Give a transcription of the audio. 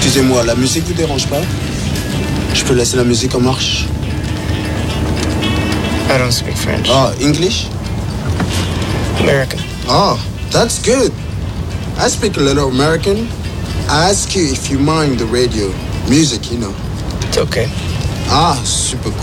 Excusez-moi, la musique vous dérange pas? Je peux laisser la musique en marche? I don't speak French. Ah, English? American. Oh, that's good. I speak a little American. I ask you if you mind the radio. Music, you know. It's okay. Ah, super